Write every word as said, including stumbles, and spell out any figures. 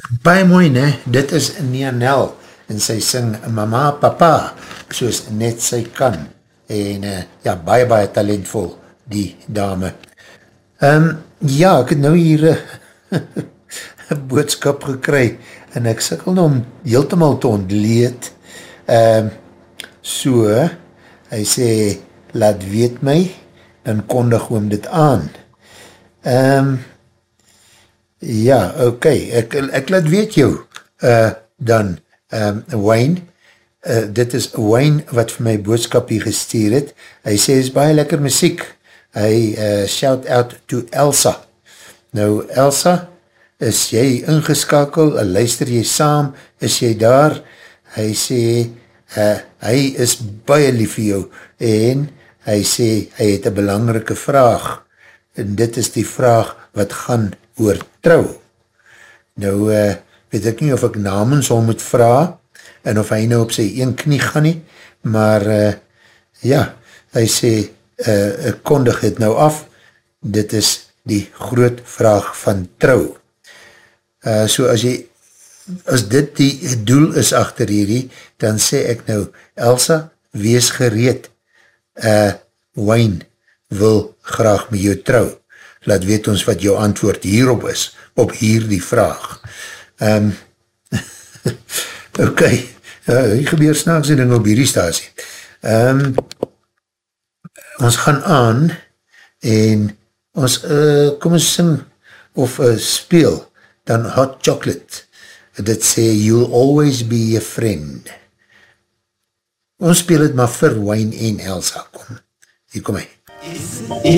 Baie mooi, ne? Dit is Nianel en sy sing Mama Papa soos net sy kan en uh, ja, baie baie talentvol die dame. Um, ja, ek het nou hier een boodskap gekry en ek sikkel nou om heeltemal te ontleed. Um, so, hy sê, laat weet my, dan kondig oom dit aan. Um, ja, ok, ek, ek laat weet jou, uh, dan, um, Wayne, uh, dit is Wayne wat vir my boodskap hier gestuur het. Hy sê, is baie lekker muziek. Hy uh, shout out to Elsa. Nou, Elsa, is jy ingeskakel, luister jy saam, is jy daar? Hy sê, uh, hy is baie lief vir jou, en hy sê, hy het een belangrike vraag, en dit is die vraag wat gaan oor trou. Nou, uh, weet ek nie of ek namens hom moet vraag, en of hy nou op sy een knie gaan nie, maar uh, ja, hy sê, uh, ek kondig het nou af, dit is die groot vraag van trou. Uh, so as jy, as dit die doel is achter hierdie, dan sê ek nou, Elsa, wees gereed, uh, Wayne wil graag met jou trou. Laat weet ons wat jou antwoord hierop is, op hierdie vraag. Um, ok, uh, hier gebeur snaakse ding op hierdie stasie. Um, ons gaan aan, en ons, uh, kom ons sing, of uh, speel, dan Hot Chocolate, dit sê, you'll always be a friend. Ons speel het maar vir Wayne en Elsa, kom, hier kom hy.